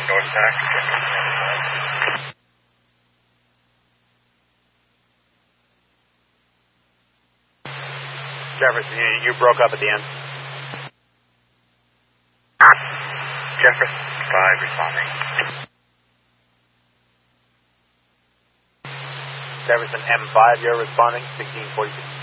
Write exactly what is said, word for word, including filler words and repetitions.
North Taxi. Jefferson, you, you broke up at the end. Jefferson five responding. Jefferson M five, you're responding, sixteen forty-six.